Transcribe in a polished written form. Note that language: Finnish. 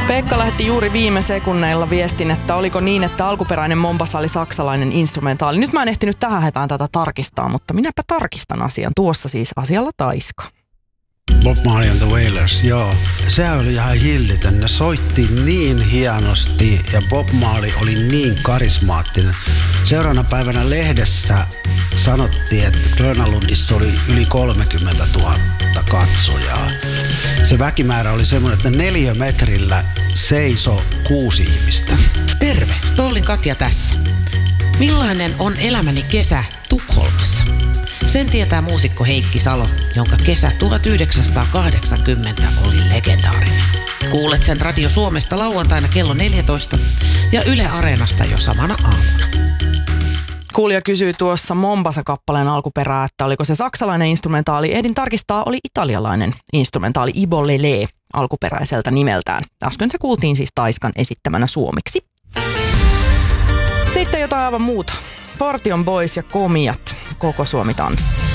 Pekka lähetti juuri viime sekunneilla viestin, että oliko niin, että alkuperäinen Mombasa oli saksalainen instrumentaali. Nyt mä en ehtinyt tähän hetään tätä tarkistaa, mutta minäpä tarkistan asian. Tuossa siis asialla Taiska. Bob Marley and the Wailers, joo. Se oli ihan hillitön. Ne soitti niin hienosti ja Bob Marley oli niin karismaattinen. Seuraavana päivänä lehdessä sanottiin, että Grönalundissa oli yli 30 000 katsojaa. Se väkimäärä oli semmoinen, että 4 metrillä seisoi 6 ihmistä. Terve, Stollin Katja tässä. Millainen on elämäni kesä Tukholmassa? Sen tietää muusikko Heikki Salo, jonka kesä 1980 oli legendaarinen. Kuulet sen Radio Suomesta lauantaina kello 14 ja Yle Areenasta jo samana aamuna. Kuulija kysyy tuossa Mombasa-kappaleen alkuperää, että oliko se saksalainen instrumentaali. Ehdin tarkistaa, oli italialainen instrumentaali Ibo Lele alkuperäiseltä nimeltään. Äsken se kuultiin siis Taiskan esittämänä suomeksi. Sitten jotain aivan muuta. Portion Boys ja Komiat. Koko Suomi tanssii.